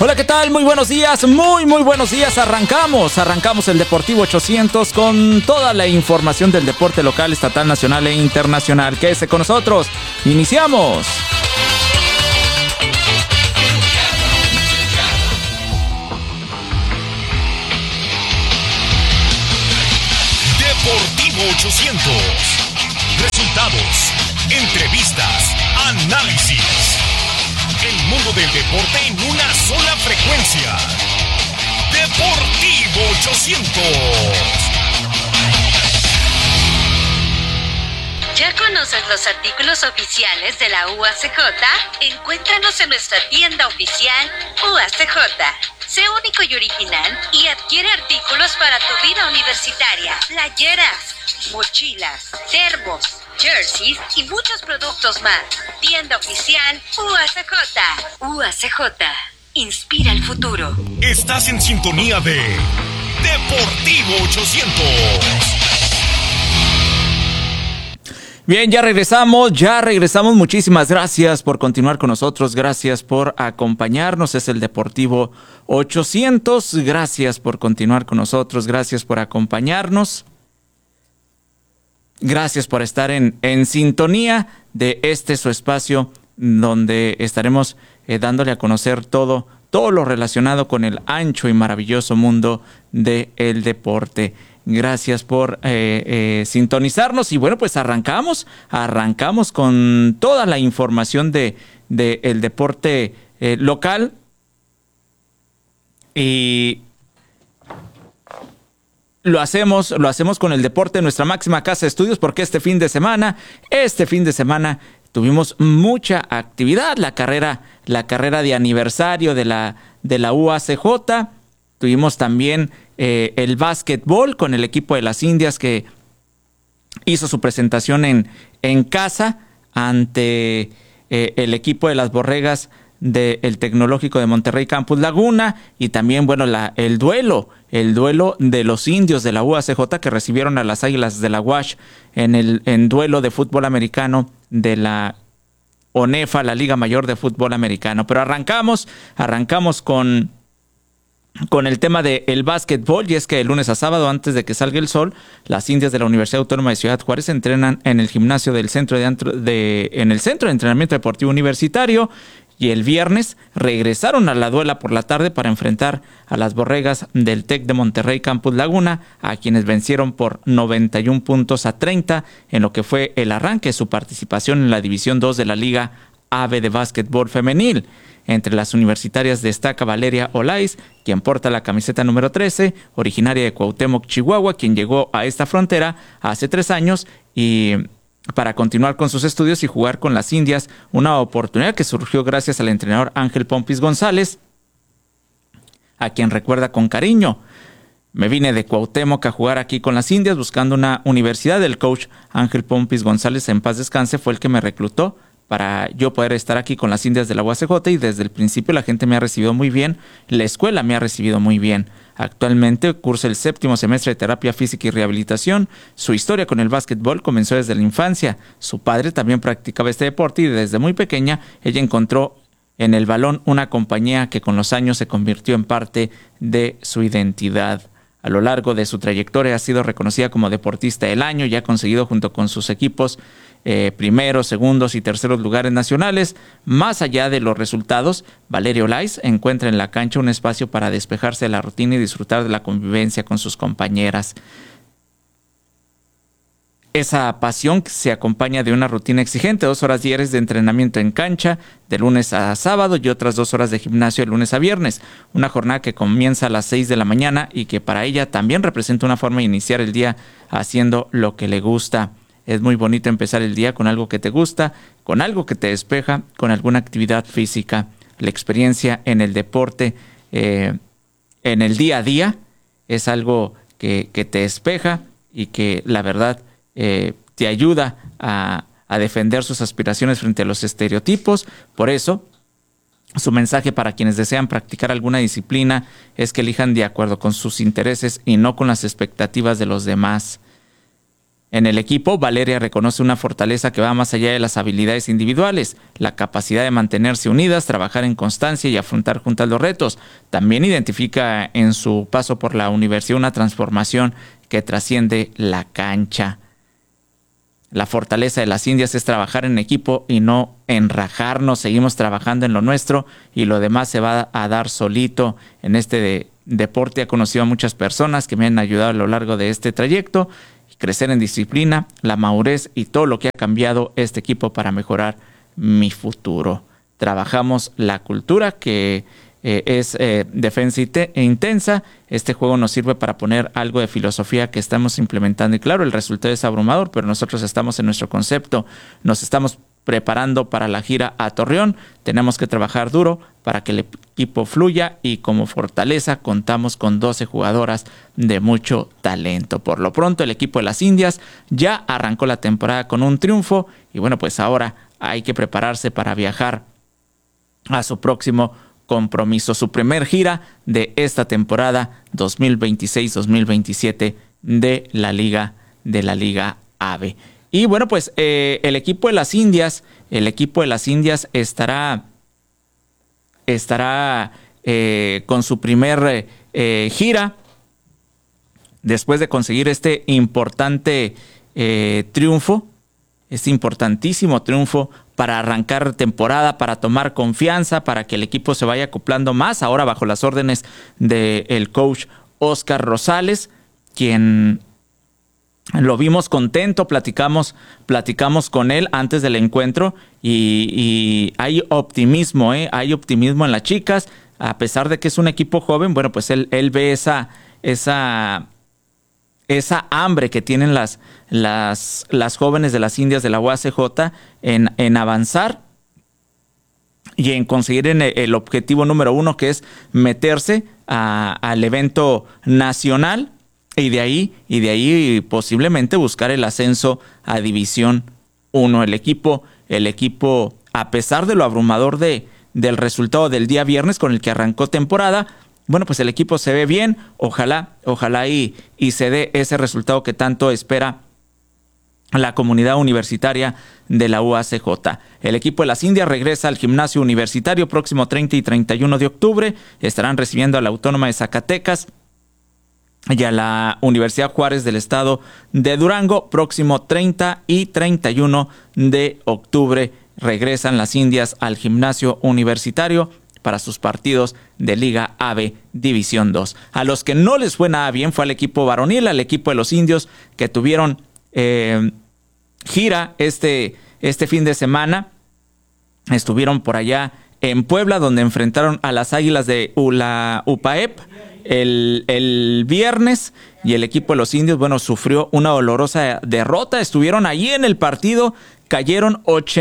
Hola, ¿qué tal? Muy buenos días, muy buenos días. Arrancamos el Deportivo 800 con toda la información del deporte local, estatal, nacional e internacional. Quédese con nosotros. Iniciamos. Deportivo 800. Resultados, entrevistas, análisis. El mundo del deporte en una sola frecuencia. Deportivo 800. ¿Ya conoces los artículos oficiales de la UACJ? Encuéntranos en nuestra tienda oficial UACJ. Sé único y original y adquiere artículos para tu vida universitaria. Playeras, mochilas, termos, jerseys y muchos productos más. Tienda oficial UACJ. UACJ. Inspira el futuro. Estás en sintonía de Deportivo 800. Bien, ya regresamos. Muchísimas gracias por continuar con nosotros. Gracias por acompañarnos. Es el Deportivo 800. Gracias por continuar con nosotros. Gracias por acompañarnos. Gracias por estar en sintonía de su espacio donde estaremos dándole a conocer todo lo relacionado con el ancho y maravilloso mundo del deporte. Gracias por sintonizarnos y bueno, pues arrancamos con toda la información de el deporte local y lo hacemos con el deporte de nuestra máxima casa de estudios porque este fin de semana tuvimos mucha actividad, la carrera de aniversario de la UACJ. Tuvimos también el básquetbol con el equipo de las Indias que hizo su presentación en casa ante el equipo de las Borregas del Tecnológico de Monterrey Campus Laguna y también, bueno, el duelo de los indios de la UACJ que recibieron a las Águilas de la UASH en duelo de fútbol americano de la ONEFA, la Liga Mayor de Fútbol Americano. Pero arrancamos con el tema del básquetbol, y es que de lunes a sábado, antes de que salga el sol, las Indias de la Universidad Autónoma de Ciudad Juárez entrenan en el gimnasio del Centro de Entrenamiento Deportivo Universitario, y el viernes regresaron a la duela por la tarde para enfrentar a las Borregas del TEC de Monterrey Campus Laguna, a quienes vencieron por 91 puntos a 30 en lo que fue el arranque de su participación en la División 2 de la Liga AVE de básquetbol femenil. Entre las universitarias destaca Valeria Olaiz, quien porta la camiseta número 13, originaria de Cuauhtémoc, Chihuahua, quien llegó a esta frontera hace 3 años y para continuar con sus estudios y jugar con las Indias, una oportunidad que surgió gracias al entrenador Ángel Pompis González, a quien recuerda con cariño. Me vine de Cuauhtémoc a jugar aquí con las Indias buscando una universidad. El coach Ángel Pompis González, en paz descanse, fue el que me reclutó para yo poder estar aquí con las Indias de la UACJ y desde el principio la gente me ha recibido muy bien, la escuela me ha recibido muy bien. Actualmente cursa el 7º semestre de terapia física y rehabilitación. Su historia con el básquetbol comenzó desde la infancia. Su padre también practicaba este deporte y desde muy pequeña ella encontró en el balón una compañía que con los años se convirtió en parte de su identidad. A lo largo de su trayectoria ha sido reconocida como deportista del año y ha conseguido junto con sus equipos primeros, segundos y terceros lugares nacionales. Más allá de los resultados, Valeria Olaiz encuentra en la cancha un espacio para despejarse de la rutina y disfrutar de la convivencia con sus compañeras. Esa pasión se acompaña de una rutina exigente, 2 horas diarias de entrenamiento en cancha de lunes a sábado y otras 2 horas de gimnasio de lunes a viernes. Una jornada que comienza a las 6 de la mañana y que para ella también representa una forma de iniciar el día haciendo lo que le gusta. Es muy bonito empezar el día con algo que te gusta, con algo que te despeja, con alguna actividad física. La experiencia en el deporte, en el día a día, es algo que te despeja y que la verdad te ayuda a defender sus aspiraciones frente a los estereotipos. Por eso, su mensaje para quienes desean practicar alguna disciplina es que elijan de acuerdo con sus intereses y no con las expectativas de los demás. En el equipo, Valeria reconoce una fortaleza que va más allá de las habilidades individuales, la capacidad de mantenerse unidas, trabajar en constancia y afrontar juntas los retos. También identifica en su paso por la universidad una transformación que trasciende la cancha. La fortaleza de las Indias es trabajar en equipo y no enrajarnos. Seguimos trabajando en lo nuestro y lo demás se va a dar solito. En este deporte he conocido a muchas personas que me han ayudado a lo largo de este trayecto. Crecer en disciplina, la madurez y todo lo que ha cambiado este equipo para mejorar mi futuro. Trabajamos la cultura que es defensa intensa. Este juego nos sirve para poner algo de filosofía que estamos implementando. Y claro, el resultado es abrumador, pero nosotros estamos en nuestro concepto. Nos estamos preparando para la gira a Torreón. Tenemos que trabajar duro para que el equipo fluya y como fortaleza contamos con 12 jugadoras de mucho talento. Por lo pronto, el equipo de las Indias ya arrancó la temporada con un triunfo y bueno, pues ahora hay que prepararse para viajar a su próximo compromiso, su primer gira de esta temporada 2026-2027 de la Liga AVE. Y bueno, pues el equipo de las Indias estará con su primer gira después de conseguir este importante triunfo, este importantísimo triunfo para arrancar temporada, para tomar confianza, para que el equipo se vaya acoplando más, ahora bajo las órdenes del coach Oscar Rosales, quien lo vimos contento, platicamos con él antes del encuentro y hay optimismo, hay optimismo en las chicas, a pesar de que es un equipo joven. Bueno, pues él ve esa hambre que tienen las jóvenes de las Indias de la UACJ en avanzar y en conseguir el objetivo número 1, que es meterse al evento nacional. Y de ahí posiblemente buscar el ascenso a División 1. El equipo, a pesar de lo abrumador del resultado del día viernes con el que arrancó temporada, bueno, pues el equipo se ve bien. Ojalá y se dé ese resultado que tanto espera la comunidad universitaria de la UACJ. El equipo de las Indias regresa al gimnasio universitario próximo 30 y 31 de octubre. Estarán recibiendo a la Autónoma de Zacatecas y a la Universidad Juárez del Estado de Durango, próximo 30 y 31 de octubre. Regresan las Indias al gimnasio universitario para sus partidos de Liga AVE División 2. A los que no les fue nada bien fue al equipo varonil, al equipo de los Indios, que tuvieron gira este fin de semana. Estuvieron por allá en Puebla, donde enfrentaron a las Águilas de la UPAEP el viernes, y el equipo de los Indios, bueno, sufrió una dolorosa derrota. Estuvieron allí en el partido, cayeron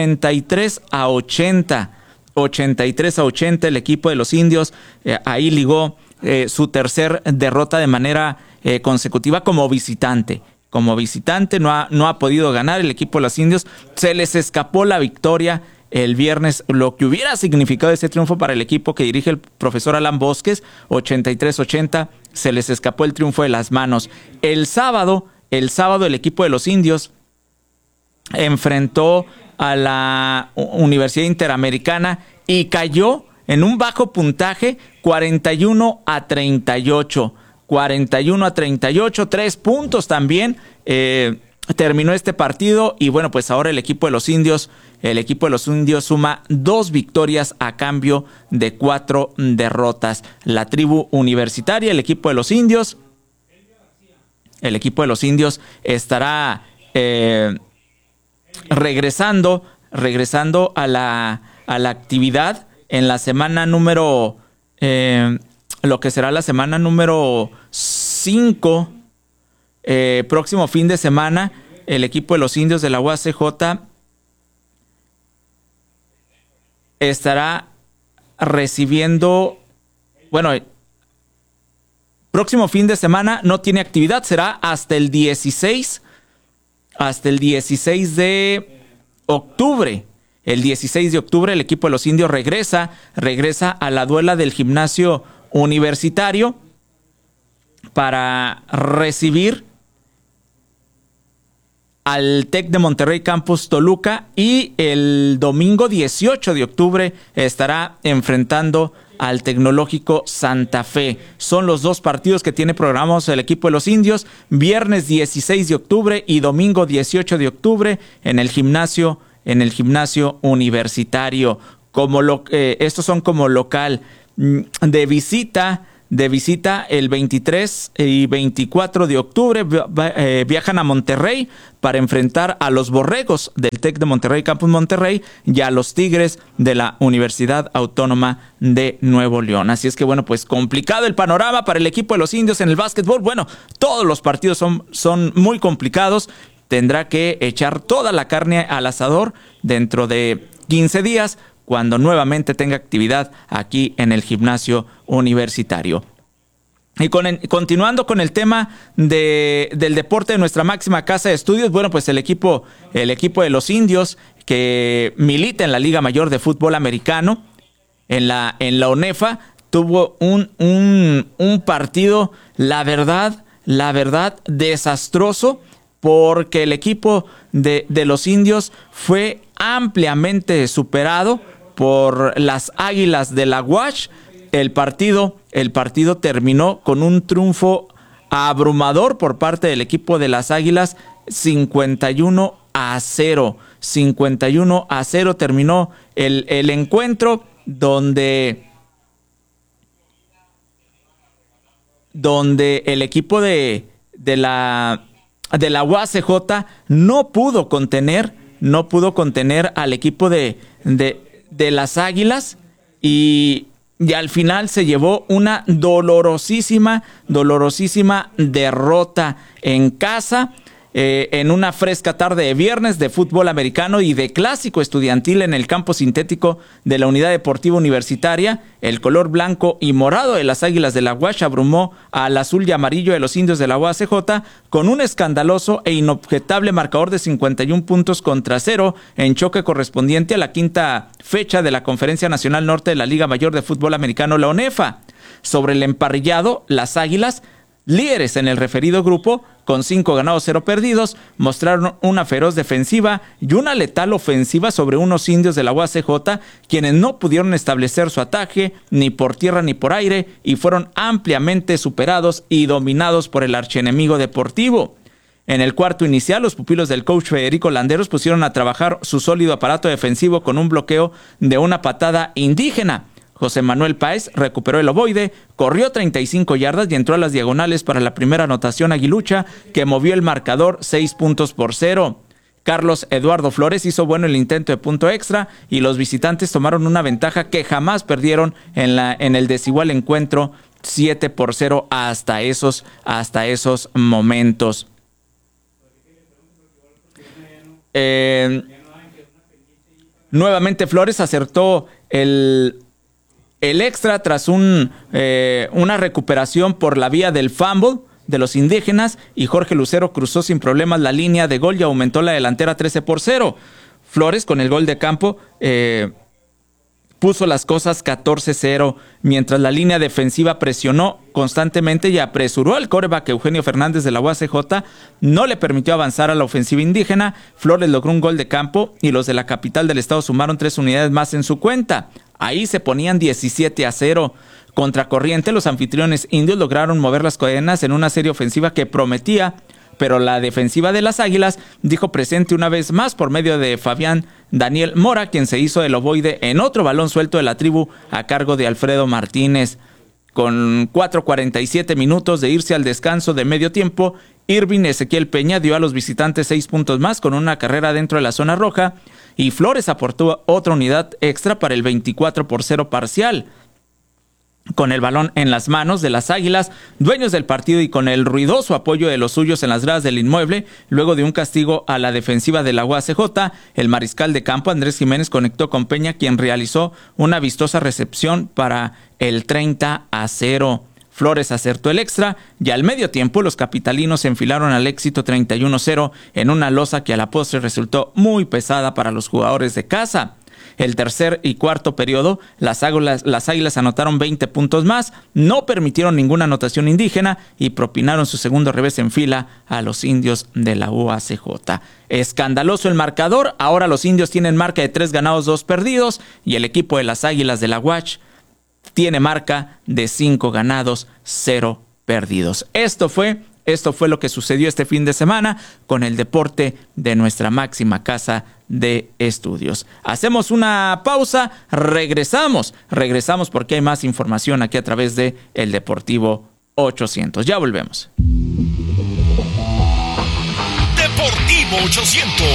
83-80. 83-80 el equipo de los Indios. Ahí ligó su tercer derrota de manera consecutiva como visitante. Como visitante no ha podido ganar el equipo de los Indios. Se les escapó la victoria el viernes, lo que hubiera significado ese triunfo para el equipo que dirige el profesor Alan Bosques. 83-80, se les escapó el triunfo de las manos. El sábado el equipo de los Indios enfrentó a la Universidad Interamericana y cayó en un bajo puntaje, 41-38. 41-38, 3 puntos también. Terminó este partido y bueno, pues ahora el equipo de los Indios suma 2 victorias a cambio de 4 derrotas. La tribu universitaria, el equipo de los Indios estará regresando a la actividad en la semana número lo que será la semana número 5. Próximo fin de semana, el equipo de los Indios de la UACJ estará recibiendo, bueno, próximo fin de semana no tiene actividad, será hasta el 16 de octubre. El 16 de octubre el equipo de los Indios regresa a la duela del gimnasio universitario para recibir al TEC de Monterrey Campus Toluca, y el domingo 18 de octubre estará enfrentando al Tecnológico Santa Fe. Son los dos partidos que tiene programados el equipo de los indios, viernes 16 de octubre y domingo 18 de octubre en el gimnasio universitario. Estos son como local. De visita el 23 y 24 de octubre viajan a Monterrey para enfrentar a los Borregos del TEC de Monterrey Campus Monterrey y a los Tigres de la Universidad Autónoma de Nuevo León. Así es que bueno, pues complicado el panorama para el equipo de los indios en el básquetbol. Bueno, todos los partidos son muy complicados. Tendrá que echar toda la carne al asador dentro de 15 días, cuando nuevamente tenga actividad aquí en el gimnasio universitario. Y continuando con el tema del deporte de nuestra máxima casa de estudios, bueno, pues el equipo de los indios, que milita en la Liga Mayor de Fútbol Americano, en la ONEFA, tuvo un partido, la verdad, desastroso, porque el equipo de los indios fue ampliamente superado por las Águilas de la UASH. El partido terminó con un triunfo abrumador por parte del equipo de las Águilas, 51-0. 51-0 terminó el encuentro, donde el equipo de la UACJ no pudo contener al equipo de las Águilas, y al final se llevó una dolorosísima derrota en casa, en una fresca tarde de viernes de fútbol americano y de clásico estudiantil en el campo sintético de la Unidad Deportiva Universitaria. El color blanco y morado de las Águilas de la UASH abrumó al azul y amarillo de los indios de la UACJ con un escandaloso e inobjetable marcador de 51-0 en choque correspondiente a la quinta fecha de la Conferencia Nacional Norte de la Liga Mayor de Fútbol Americano, la ONEFA. Sobre el emparrillado, las Águilas, líderes en el referido grupo, con 5 ganados, 0 perdidos, mostraron una feroz defensiva y una letal ofensiva sobre unos indios de la UACJ, quienes no pudieron establecer su ataque ni por tierra ni por aire, y fueron ampliamente superados y dominados por el archienemigo deportivo. En el cuarto inicial, los pupilos del coach Federico Landeros pusieron a trabajar su sólido aparato defensivo con un bloqueo de una patada indígena. José Manuel Páez recuperó el ovoide, corrió 35 yardas y entró a las diagonales para la primera anotación aguilucha, que movió el marcador 6-0. Carlos Eduardo Flores hizo bueno el intento de punto extra, y los visitantes tomaron una ventaja que jamás perdieron en el desigual encuentro, 7-0 hasta esos momentos. Nuevamente Flores acertó el extra tras una recuperación por la vía del fumble de los indígenas, y Jorge Lucero cruzó sin problemas la línea de gol y aumentó la delantera 13-0. Flores, con el gol de campo, puso las cosas 14-0, mientras la línea defensiva presionó constantemente y apresuró al quarterback Eugenio Fernández de la UACJ, no le permitió avanzar a la ofensiva indígena. Flores logró un gol de campo y los de la capital del estado sumaron 3 unidades más en su cuenta. Ahí se ponían 17-0. Contracorriente, los anfitriones indios lograron mover las cadenas en una serie ofensiva que prometía, pero la defensiva de las Águilas dijo presente una vez más por medio de Fabián Daniel Mora, quien se hizo el ovoide en otro balón suelto de la tribu a cargo de Alfredo Martínez. Con 4:47 minutos de irse al descanso de medio tiempo, Irving Ezequiel Peña dio a los visitantes 6 puntos más con una carrera dentro de la zona roja, y Flores aportó otra unidad extra para el 24-0 parcial. Con el balón en las manos de las Águilas, dueños del partido, y con el ruidoso apoyo de los suyos en las gradas del inmueble, luego de un castigo a la defensiva de la UACJ, el mariscal de campo Andrés Jiménez conectó con Peña, quien realizó una vistosa recepción para el 30-0. Flores acertó el extra, y al medio tiempo los capitalinos se enfilaron al éxito 31-0 en una losa que a la postre resultó muy pesada para los jugadores de casa. el tercer y cuarto periodo, las Águilas anotaron 20 puntos más, no permitieron ninguna anotación indígena y propinaron su segundo revés en fila a los indios de la UACJ. Escandaloso el marcador, ahora los indios tienen marca de 3 ganados, 2 perdidos y el equipo de las Águilas de la UACH tiene marca de 5 ganados, 0 perdidos. Esto fue lo que sucedió este fin de semana con el deporte de nuestra máxima casa de estudios. Hacemos una pausa, regresamos porque hay más información aquí a través de El Deportivo 800. Ya volvemos. Deportivo 800.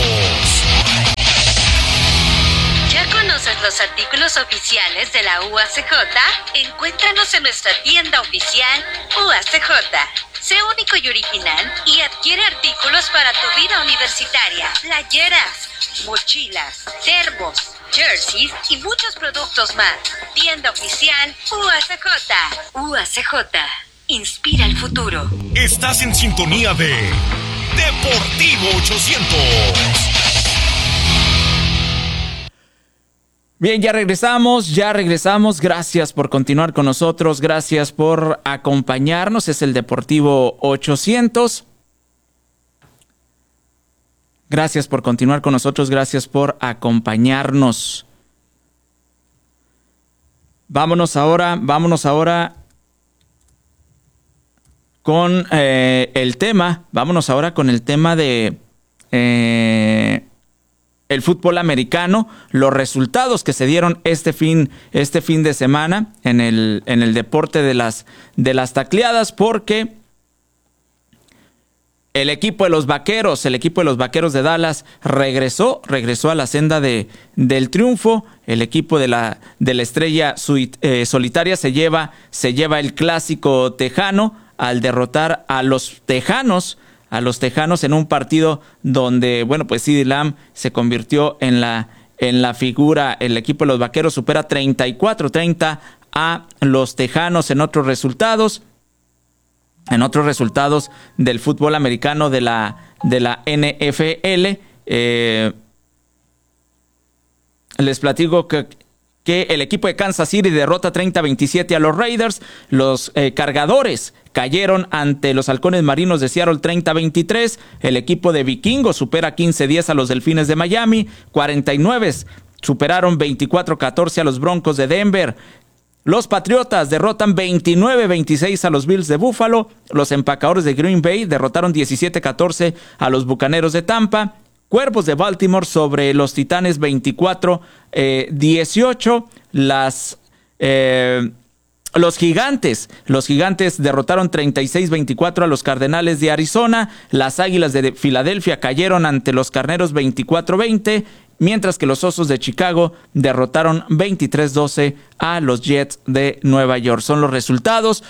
¿Ya conoces los artículos oficiales de la UACJ? Encuéntranos en nuestra tienda oficial UACJ. Sé único y original y adquiere artículos para tu vida universitaria. Playeras, mochilas, termos, jerseys y muchos productos más. Tienda oficial UACJ. UACJ. Inspira el futuro. Estás en sintonía de Deportivo 800. Bien, ya regresamos. Gracias por continuar con nosotros, gracias por acompañarnos. Es el Deportivo 800. Gracias por continuar con nosotros, gracias por acompañarnos. Vámonos ahora con el tema. Vámonos ahora con el tema de el fútbol americano, los resultados que se dieron este fin de semana en el deporte de las tacleadas, porque el equipo de los Vaqueros de Dallas regresó a la senda del triunfo. El equipo de la estrella solitaria se lleva el clásico tejano al derrotar a los Tejanos en un partido donde, bueno, pues CeeDee Lamb se convirtió en la figura. El equipo de los Vaqueros supera 34-30 a los Tejanos en otros resultados del fútbol americano de la NFL. Les platico que el equipo de Kansas City derrota 30-27 a los Raiders. Los Cargadores cayeron ante los Halcones Marinos de Seattle 30-23. El equipo de Vikingos supera 15-10 a los Delfines de Miami. 49 superaron 24-14 a los Broncos de Denver. Los Patriotas derrotan 29-26 a los Bills de Buffalo. Los Empacadores de Green Bay derrotaron 17-14 a los Bucaneros de Tampa. Cuervos de Baltimore sobre los Titanes 24-18. Los Gigantes derrotaron 36-24 a los Cardenales de Arizona. Las Águilas de Filadelfia cayeron ante los Carneros 24-20, mientras que los Osos de Chicago derrotaron 23-12 a los Jets de Nueva York. Son los resultados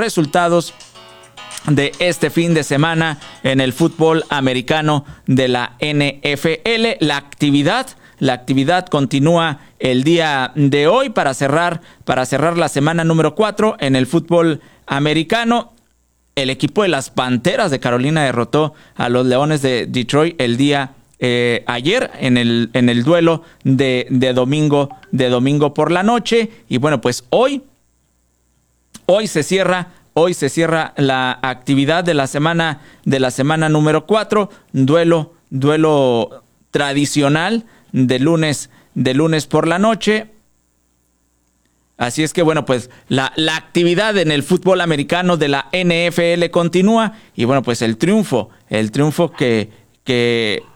de este fin de semana en el fútbol americano de la NFL. La actividad continúa el día de hoy para cerrar la semana número 4 en el fútbol americano. El equipo de las Panteras de Carolina derrotó a los Leones de Detroit el día ayer en el duelo de domingo por la noche. Y bueno, pues hoy se cierra la actividad de la semana número 4, duelo tradicional de lunes por la noche. Así es que bueno, pues la actividad en el fútbol americano de la NFL continúa y bueno, pues el triunfo que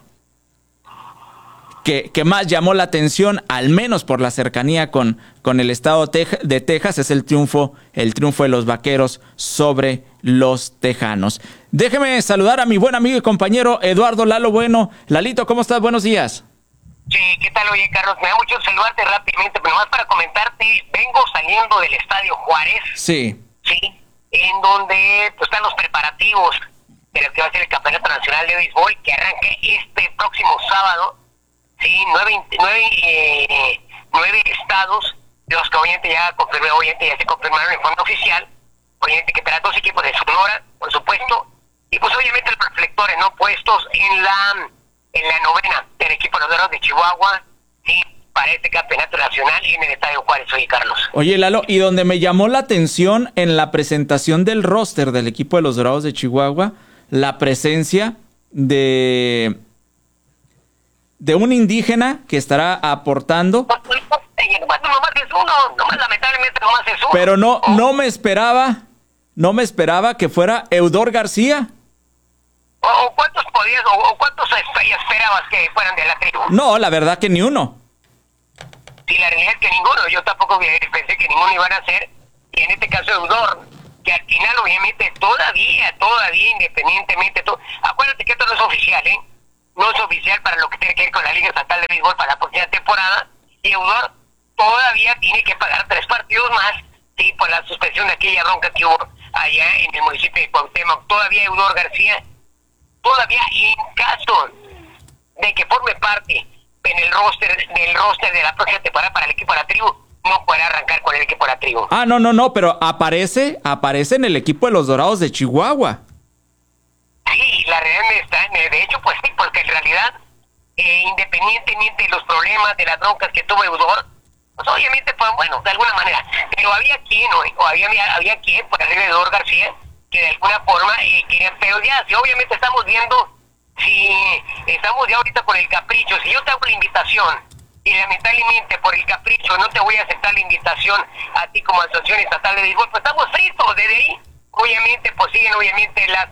más llamó la atención, al menos por la cercanía con el estado de Texas, es el triunfo de los Vaqueros sobre los Tejanos. Déjeme saludar a mi buen amigo y compañero Eduardo Lalo Bueno. Lalito, ¿cómo estás? Buenos días. Sí, ¿qué tal? Oye, Carlos, me da mucho saludarte rápidamente, pero más para comentarte, vengo saliendo del Estadio Juárez. Sí, en donde pues, están los preparativos de lo que va a ser el Campeonato Nacional de Béisbol, que arranque este próximo sábado. Sí, 9 estados, de los que obviamente ya se confirmaron en forma oficial, obviamente que tendrá 2 equipos de Sonora, por supuesto, y pues obviamente los reflectores, ¿no?, puestos en la novena del equipo de los Dorados de Chihuahua, sí, para este campeonato nacional en el Estadio Juárez, oye, Carlos. Oye, Lalo, y donde me llamó la atención en la presentación del roster del equipo de los Dorados de Chihuahua, la presencia de un indígena que estará aportando. Nomás es uno, lamentablemente nomás es uno. Pero no me esperaba que fuera Eudor García. ¿O cuántos podías, o cuántos esperabas que fueran de la tribu? No, la verdad que ni uno. Sí, la realidad es que ninguno. Yo tampoco pensé que ninguno iban a ser. Y en este caso Eudor, que al final obviamente todavía, independientemente, acuérdate que esto no es oficial, ¿eh? No es oficial para lo que tiene que ver con la Liga Estatal de Béisbol para la próxima temporada. Y Eudor todavía tiene que pagar 3 partidos más, sí, por la suspensión de aquella bronca que hubo allá en el municipio de Cuauhtémoc. Todavía Eudor García, todavía en caso de que forme parte en el roster de la próxima temporada para el equipo de la tribu, no podrá arrancar con el equipo de la tribu. No, pero aparece en el equipo de los Dorados de Chihuahua. Sí, la realidad está, de hecho, pues sí, porque en realidad, independientemente de los problemas, de las broncas que tuvo Eudor, pues obviamente, pues bueno, de alguna manera, pero había quien, había quien, por arriba de Eudor García, que de alguna forma querían, pero ya, si obviamente estamos viendo, si estamos ya ahorita con el capricho, si yo te hago la invitación, y lamentablemente por el capricho no te voy a aceptar la invitación a ti como Asociación Estatal de Béisbol, pues estamos fritos desde ahí. Obviamente, pues siguen obviamente las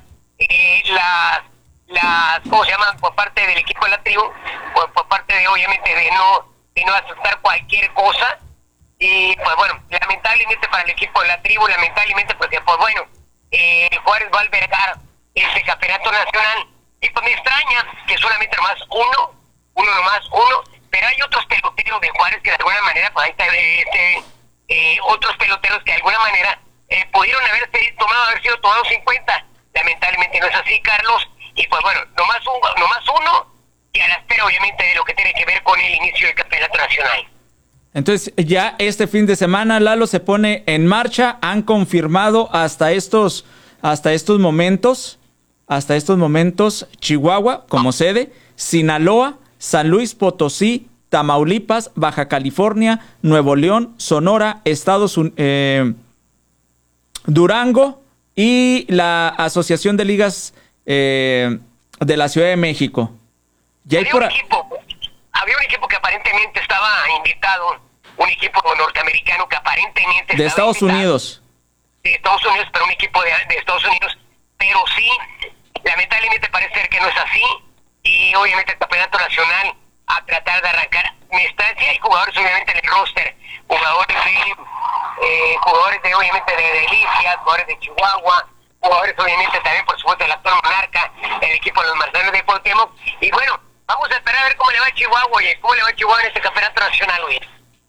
¿cómo se llaman? Por parte del equipo de la tribu, por parte de obviamente de no aceptar cualquier cosa. Y pues bueno, lamentablemente para el equipo de la tribu, lamentablemente porque pues bueno, Juárez va a albergar este campeonato nacional. Y pues me extraña que solamente nomás uno, pero hay otros peloteros de Juárez que de alguna manera, pues ahí está, otros peloteros que de alguna manera pudieron haber sido tomados en cuenta. Lamentablemente no es así, Carlos, y pues bueno, nomás uno, y a la espera obviamente de lo que tiene que ver con el inicio del campeonato nacional. Entonces ya este fin de semana, Lalo, se pone en marcha. Han confirmado hasta estos momentos Chihuahua como sede, Sinaloa, San Luis Potosí, Tamaulipas, Baja California, Nuevo León, Sonora, Durango y la Asociación de Ligas de la Ciudad de México. Había un equipo que aparentemente estaba invitado, un equipo norteamericano que aparentemente de Estados Unidos. De Estados Unidos, pero un equipo de Estados Unidos, pero sí, lamentablemente parece ser que no es así, y obviamente el campeonato nacional a tratar de arrancar. Sí hay jugadores obviamente en el roster, jugadores de obviamente de Delicias, jugadores de Chihuahua, jugadores obviamente también por supuesto del actual Monarca, el equipo de los Marcianos de Cuauhtémoc, y bueno, vamos a esperar a ver cómo le va a Chihuahua, oye, cómo le va a Chihuahua en este campeonato nacional, oye.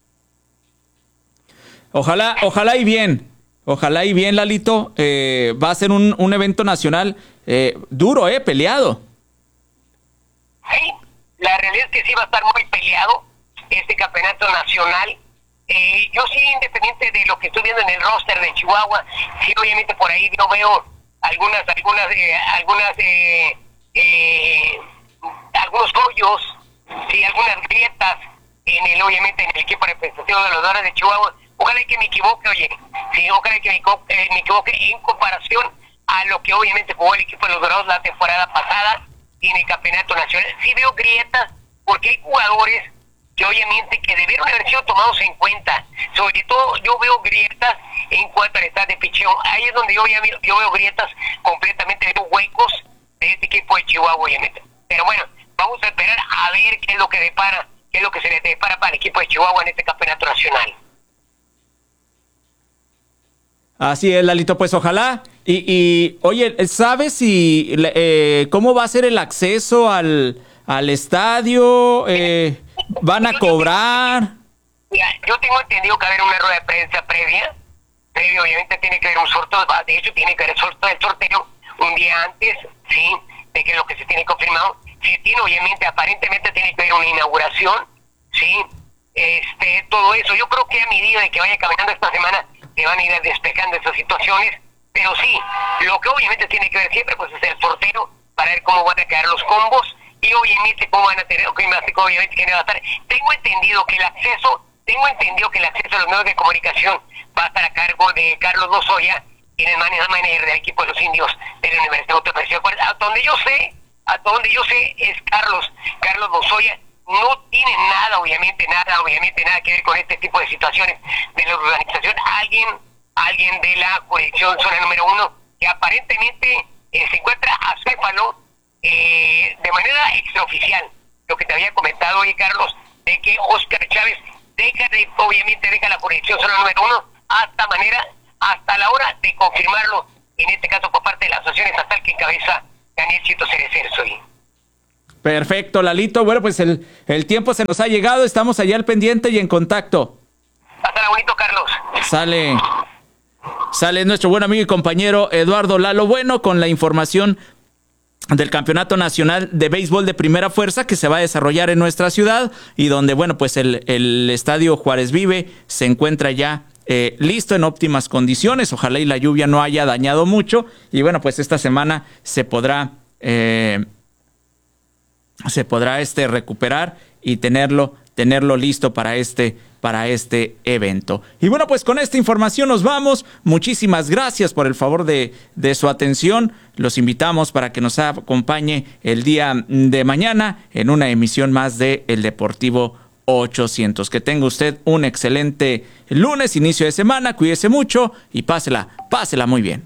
Ojalá y bien, Lalito. Va a ser un evento nacional duro, peleado. Sí, la realidad es que sí va a estar muy peleado este campeonato nacional. Yo sí, independiente de lo que estoy viendo en el roster de Chihuahua, sí, obviamente por ahí yo veo algunos hoyos, sí, algunas grietas obviamente en el equipo representativo de los Dorados de Chihuahua. Ojalá que me equivoque, oye, sí, ojalá que me equivoque en comparación a lo que obviamente jugó el equipo de los Dorados la temporada pasada en el campeonato nacional. Sí veo grietas porque hay jugadores que obviamente que debieron haber sido tomados en cuenta. Sobre todo yo veo grietas en cuanto al estado de picheo. Ahí es donde yo veo grietas completamente, veo huecos de este equipo de Chihuahua, obviamente. Pero bueno, vamos a esperar a ver qué es lo que se le depara para el equipo de Chihuahua en este campeonato nacional. Así es, Lalito, pues ojalá. Y oye, ¿sabes si cómo va a ser el acceso al estadio? ¿Van a cobrar? Mira, yo tengo entendido que va a haber una rueda de prensa previa, obviamente tiene que haber un sorteo, de hecho tiene que haber el sorteo un día antes, sí, de que es lo que se tiene confirmado. Sí, tiene, obviamente, aparentemente tiene que haber una inauguración, sí, todo eso. Yo creo que a medida de que vaya caminando esta semana se van a ir despejando esas situaciones, pero sí, lo que obviamente tiene que ver siempre pues es el sorteo para ver cómo van a quedar los combos y obviamente cómo van a tener, obviamente que no va a estar. Tengo entendido que el acceso a los medios de comunicación va a estar a cargo de Carlos Lozoya, quien es manager del equipo de los indios de la Universidad Autónoma de Ciudad Juárez. A donde yo sé es Carlos Lozoya. No tiene nada que ver con este tipo de situaciones de la organización. Alguien de la jurisdicción zona número 1 que aparentemente se encuentra acéfalo de manera extraoficial. Lo que te había comentado hoy, Carlos, de que Óscar Chávez deja la jurisdicción zona número 1 hasta la hora de confirmarlo, en este caso por parte de la asociación estatal que encabeza Daniel Chito Cerecer. Perfecto, Lalito. Bueno, pues el tiempo se nos ha llegado, estamos allá al pendiente y en contacto. Pásala bonito, Carlos. Sale nuestro buen amigo y compañero Eduardo Lalo Bueno con la información del Campeonato Nacional de Béisbol de Primera Fuerza que se va a desarrollar en nuestra ciudad y donde, bueno, pues el Estadio Juárez Vive se encuentra ya listo en óptimas condiciones. Ojalá y la lluvia no haya dañado mucho y, bueno, pues esta semana se podrá recuperar y tenerlo listo para este evento. Y bueno, pues con esta información nos vamos. Muchísimas gracias por el favor de su atención. Los invitamos para que nos acompañe el día de mañana en una emisión más de El Deportivo 800. Que tenga usted un excelente lunes, inicio de semana. Cuídese mucho y pásela muy bien.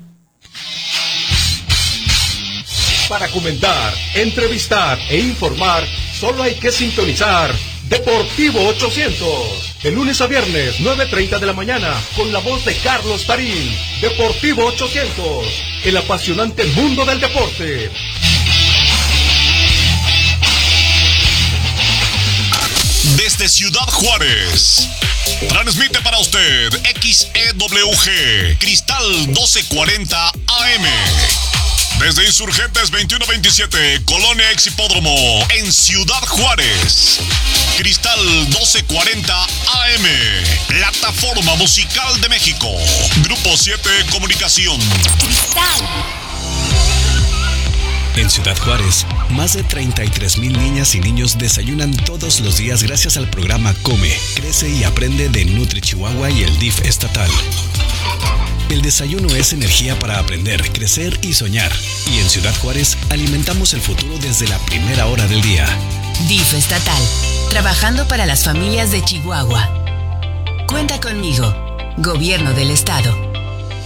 Para comentar, entrevistar e informar, solo hay que sintonizar Deportivo 800. De lunes a viernes, 9:30 de la mañana, con la voz de Carlos Tarín. Deportivo 800, el apasionante mundo del deporte. Desde Ciudad Juárez, transmite para usted XEWG, Cristal 1240 AM. Desde Insurgentes 2127, Colonia Ex Hipódromo, en Ciudad Juárez. Cristal 1240 AM, Plataforma Musical de México. Grupo 7 Comunicación. Cristal. En Ciudad Juárez, más de 33,000 niñas y niños desayunan todos los días gracias al programa Come, Crece y Aprende de Nutri Chihuahua y el DIF estatal. El desayuno es energía para aprender, crecer y soñar. Y en Ciudad Juárez alimentamos el futuro desde la primera hora del día. DIF estatal, trabajando para las familias de Chihuahua. Cuenta conmigo, Gobierno del Estado.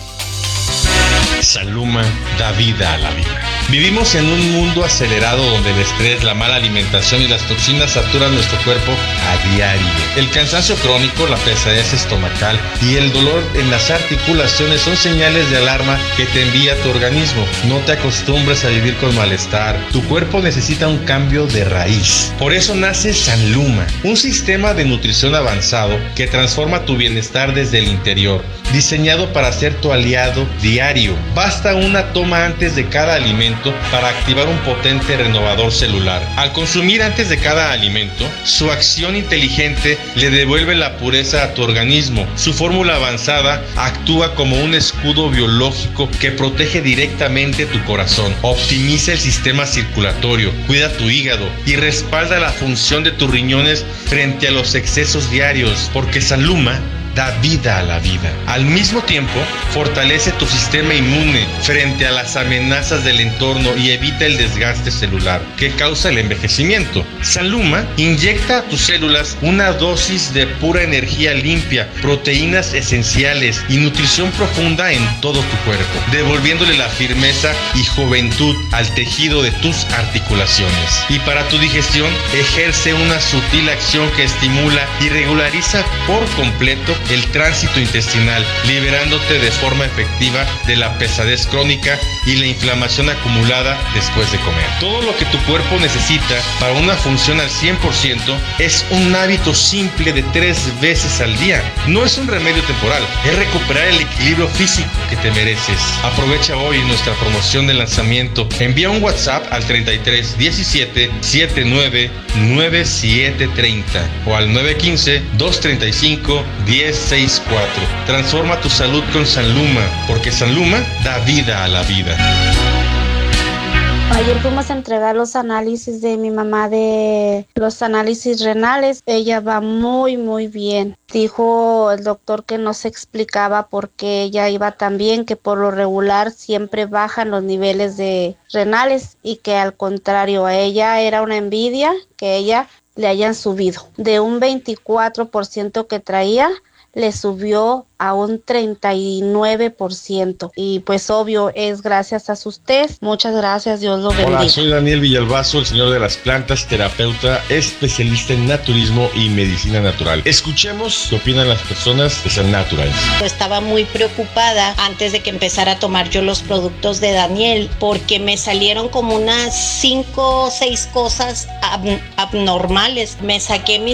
Sanluma da vida a la vida. Vivimos en un mundo acelerado donde el estrés, la mala alimentación y las toxinas saturan nuestro cuerpo a diario. El cansancio crónico, la pesadez estomacal y el dolor en las articulaciones son señales de alarma que te envía tu organismo. No te acostumbres a vivir con malestar. Tu cuerpo necesita un cambio de raíz. Por eso nace Sanluma, un sistema de nutrición avanzado que transforma tu bienestar desde el interior, diseñado para ser tu aliado diario. Basta una toma antes de cada alimento para activar un potente renovador celular. Al consumir antes de cada alimento, su acción inteligente le devuelve la pureza a tu organismo. Su fórmula avanzada actúa como un escudo biológico que protege directamente tu corazón, optimiza el sistema circulatorio, cuida tu hígado y respalda la función de tus riñones frente a los excesos diarios, porque Sanluma da vida a la vida. Al mismo tiempo, fortalece tu sistema inmune frente a las amenazas del entorno y evita el desgaste celular que causa el envejecimiento. Sanluma inyecta a tus células una dosis de pura energía limpia, proteínas esenciales y nutrición profunda en todo tu cuerpo, devolviéndole la firmeza y juventud al tejido de tus articulaciones. Y para tu digestión, ejerce una sutil acción que estimula y regulariza por completo el tránsito intestinal, liberándote de forma efectiva de la pesadez crónica y la inflamación acumulada después de comer. Todo lo que tu cuerpo necesita para una función al 100% es un hábito simple de 3 veces al día. No es un remedio temporal, es recuperar el equilibrio físico que te mereces. Aprovecha hoy nuestra promoción de lanzamiento. Envía un WhatsApp al 33 17 79 97 30 o al 915 235 1064. Transforma tu salud con Sanluma, porque Sanluma da vida a la vida. Ayer fuimos a entregar los análisis de mi mamá, de los análisis renales. Ella va muy bien. Dijo el doctor que no se explicaba por qué ella iba tan bien, que por lo regular siempre bajan los niveles de renales y que al contrario a ella era una envidia que ella le hayan subido. De un 24% que traía, le subió a un 39%. Y pues obvio es gracias a sus test. Muchas gracias, Dios lo bendiga. Hola, soy Daniel Villalbazo, el señor de las plantas, terapeuta, especialista en naturismo y medicina natural. Escuchemos qué opinan las personas de San Natural. Estaba muy preocupada antes de que empezara a tomar yo los productos de Daniel, porque me salieron como unas 5 o 6 cosas abnormales. Me saqué mis